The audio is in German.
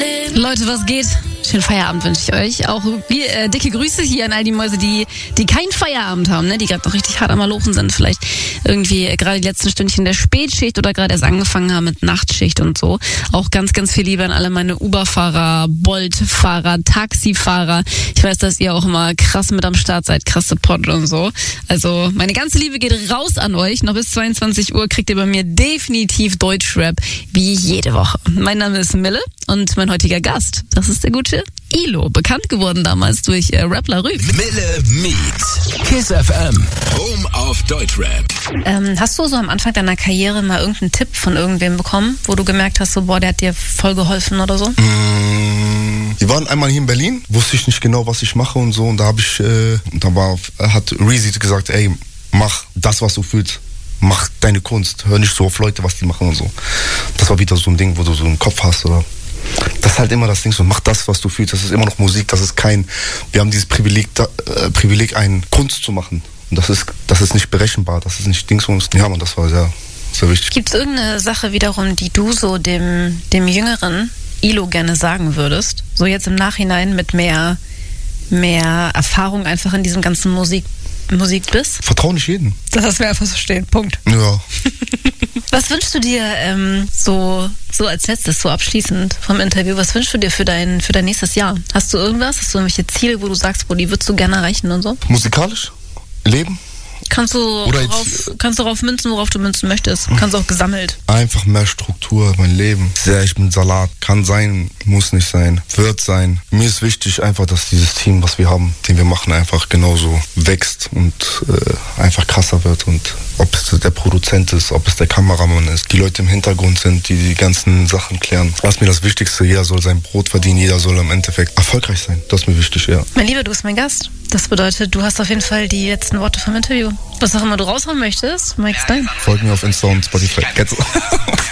Leute, was geht? Schönen Feierabend wünsche ich euch. Auch dicke Grüße hier an all die Mäuse, die keinen Feierabend haben, ne? Die gerade noch richtig hart am Malochen sind. Vielleicht irgendwie gerade die letzten Stündchen der Spätschicht oder gerade erst angefangen haben mit Nachtschicht und so. Auch ganz, ganz viel Liebe an alle meine Uber-Fahrer, Bolt-Fahrer, Taxifahrer. Ich weiß, dass ihr auch immer krass mit am Start seid, krass Support und so. Also meine ganze Liebe geht raus an euch. Noch bis 22 Uhr kriegt ihr bei mir definitiv Deutschrap, wie jede Woche. Mein Name ist Mille und mein heutiger Gast, das ist der gute Ilo, bekannt geworden damals durch Rappler Rüb. Mille Meet, Kiss FM, Home of Deutschrap. Hast du so am Anfang deiner Karriere mal irgendeinen Tipp von irgendwem bekommen, wo du gemerkt hast, so boah, der hat dir voll geholfen oder so? Wir waren einmal hier in Berlin, wusste ich nicht genau, was ich mache und so. Und da hat Reezy gesagt, ey, mach das, was du fühlst. Mach deine Kunst. Hör nicht so auf Leute, was die machen und so. Das war wieder so ein Ding, wo du so einen Kopf hast, oder? Das ist halt immer das Ding so, mach das, was du fühlst. Das ist immer noch Musik, wir haben dieses Privileg, eine Kunst zu machen. Und das ist nicht berechenbar, das ist nicht Dingsbums. Ja, man, das war sehr, sehr wichtig. Gibt es irgendeine Sache wiederum, die du so dem jüngeren Ilo gerne sagen würdest? So jetzt im Nachhinein mit mehr Erfahrung einfach in diesem ganzen Musik bist? Vertrau nicht jedem. Das lassen wir einfach so stehen. Punkt. Ja. Was wünschst du dir so als letztes, so abschließend vom Interview, was wünschst du dir für dein nächstes Jahr? Hast du irgendwas? Hast du irgendwelche Ziele, wo du sagst, die würdest du gerne erreichen und so? Musikalisch? Leben? Kannst du darauf münzen, worauf du münzen möchtest. Kannst auch gesammelt. Einfach mehr Struktur in mein Leben. Ich bin Salat. Kann sein, muss nicht sein, wird sein. Mir ist wichtig einfach, dass dieses Team, was wir haben, den wir machen, einfach genauso wächst und einfach krasser wird. Und ob es der Produzent ist, ob es der Kameramann ist, die Leute im Hintergrund sind, die ganzen Sachen klären. Das ist mir das Wichtigste. Jeder soll sein Brot verdienen, jeder soll im Endeffekt erfolgreich sein. Das ist mir wichtig, ja. Mein Lieber, du bist mein Gast. Das bedeutet, du hast auf jeden Fall die letzten Worte vom Interview. Was auch immer du raushauen möchtest, Mike Stein. Folgt mir auf Insta und Spotify.